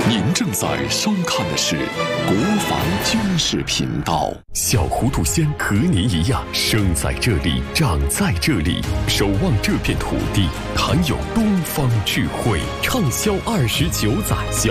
您正在收看的是国防军事频道。 小糊涂仙和您一样，生在这里，长在这里，守望这片土地，含有东方智慧，畅销29载。小